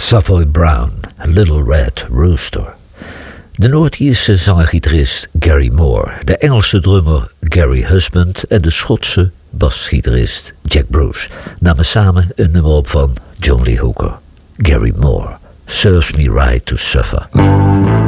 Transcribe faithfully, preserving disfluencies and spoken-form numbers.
Savoy Brown, Little Red Rooster. De Noord-Ierse zanger-gitarist Gary Moore, de Engelse drummer Gary Husband en de Schotse basgitarist Jack Bruce namen samen een nummer op van John Lee Hooker. Gary Moore, Serves Me Right to Suffer.